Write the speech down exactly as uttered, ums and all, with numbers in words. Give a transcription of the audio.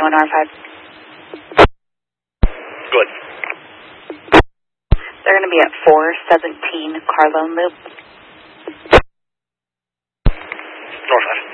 one R five. Good. They're going to be at four seventeen Carlone Loop. North side.